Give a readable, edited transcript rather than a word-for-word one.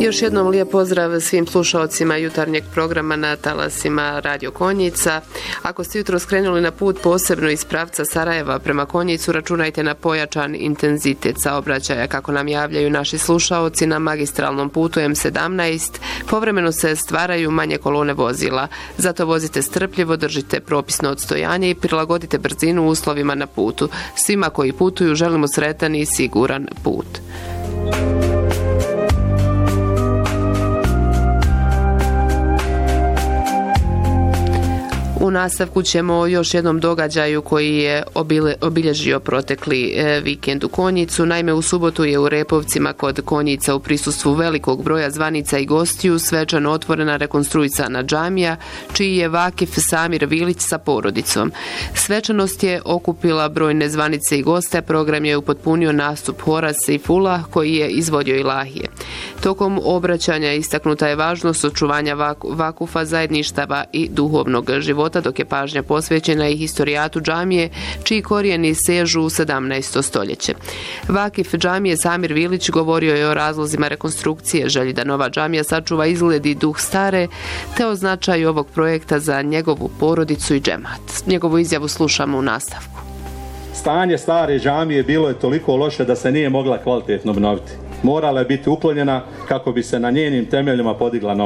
Još jednom lijep pozdrav svim slušaocima jutarnjeg programa na talasima Radio Konjica. Ako ste jutro skrenuli na put posebno iz pravca Sarajeva prema Konjicu, računajte na pojačan intenzitet saobraćaja. Kako nam javljaju naši slušaoci, na magistralnom putu M17 povremeno se stvaraju manje kolone vozila. Zato vozite strpljivo, držite propisno odstojanje i prilagodite brzinu uslovima na putu. Svima koji putuju želimo sretan i siguran put. U nastavku ćemo o još jednom događaju koji je obilježio protekli vikend u Konjicu. Naime, u subotu je u Repovcima kod Konjica u prisustvu velikog broja zvanica i gostiju svečano otvorena rekonstruisana džamija, čiji je vakif Samir Vilić sa porodicom. Svečanost je okupila brojne zvanice i goste, program je upotpunio nastup Hora Sejfula koji je izvodio ilahije. Tokom obraćanja istaknuta je važnost očuvanja vakufa, zajedništava i duhovnog života, dok je pažnja posvećena i historijatu džamije, čiji korijeni sežu u 17. stoljeće. Vakif džamije Samir Vilić govorio je o razlozima rekonstrukcije, želji da nova džamija sačuva izgled i duh stare, te o značaju ovog projekta za njegovu porodicu i džemat. Njegovu izjavu slušamo u nastavku. Stanje stare džamije bilo je toliko loše da se nije mogla kvalitetno obnoviti. Morala je biti uklonjena kako bi se na njenim temeljima podigla nova.